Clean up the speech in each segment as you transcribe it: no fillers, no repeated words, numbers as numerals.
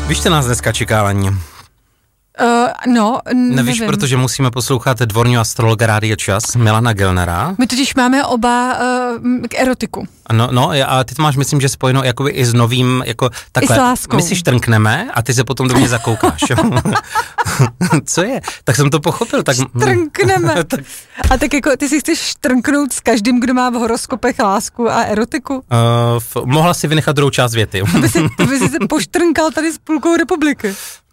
Víš, co nás dneska čeká, Lani? Nevíš, nevím. protože musíme poslouchat dvorního astrologa Rádia Čas, Milana Gelnera. My totiž máme oba k erotiku. No, a ty to máš, myslím, že spojeno jakoby i s novým, jako takhle. I s láskou. My si štrnkneme a ty se potom do mě zakoukáš. Co je? Tak jsem to pochopil. Tak Štrnkneme. A tak jako ty si chceš štrnknout s každým, kdo má v horoskopech lásku a erotiku? Mohla si vynechat druhou část věty. To by si se poštrnkal tady s půlkou republiky.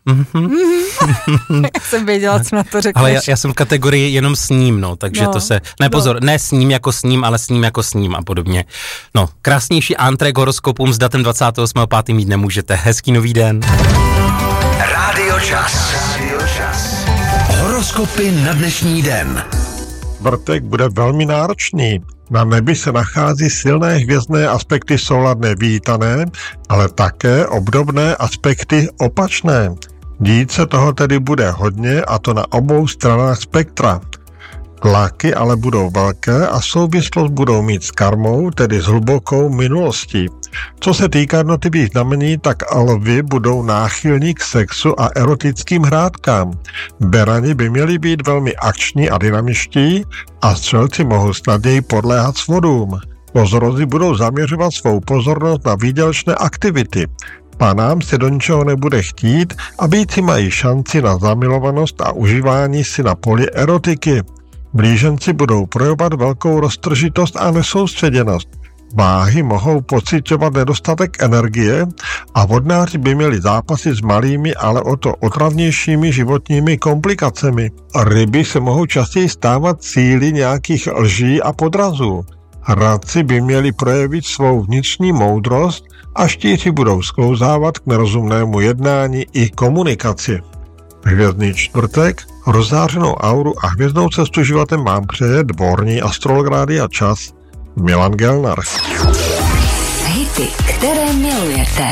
Já jsem věděla, co na to řekneš. Ale já jsem v kategorii jenom s ním, no, takže to se, ne s ním jako s ním, ale s ním jako s ním a podobně. No, krásnější antré k horoskopům s datem 28.5. mít nemůžete. Hezký nový den. Rádio Čas. Horoskopy na dnešní den. Čtvrtek bude velmi náročný. Na nebi se nachází silné hvězdné aspekty solarné vítané, ale také obdobné aspekty opačné. Dít se toho tedy bude hodně, a to na obou stranách spektra. Tlaky ale budou velké a souvislost budou mít s karmou, tedy s hlubokou minulostí. Co se týká jednotlivých znamení, tak lvi budou náchylní k sexu a erotickým hrádkám. Berani by měli být velmi akční a dynamičtí a střelci mohou snadněji podléhat svodům. Kozorozi budou zaměřovat svou pozornost na výdělečné aktivity. Panám se do ničeho nebude chtít a býci mají šanci na zamilovanost a užívání si na poli erotiky. Blíženci budou projevovat velkou roztržitost a nesoustředěnost. Váhy mohou pociťovat nedostatek energie a vodnáři by měli zápasy s malými, ale o to otravnějšími životními komplikacemi. Ryby se mohou častěji stávat cíli nějakých lží a podrazů. Radci by měli projevit svou vnitřní moudrost a štíři budou sklouzávat k nerozumnému jednání i komunikaci. Hvězdný čtvrtek, rozzářenou auru a hvězdnou cestu životem vám přeje dvorní astrolog Rádia Čas Milan Gelnar. Hity, které milujete.